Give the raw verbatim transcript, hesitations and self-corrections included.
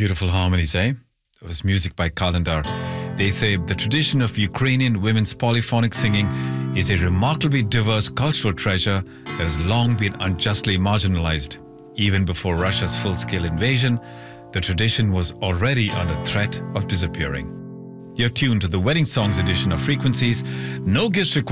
Beautiful harmonies, eh? It was music by Kalendar. They say the tradition of Ukrainian women's polyphonic singing is a remarkably diverse cultural treasure that has long been unjustly marginalized. Even before Russia's full-scale invasion, the tradition was already under threat of disappearing. You're tuned to the Wedding Songs edition of Frequencies. No gifts required.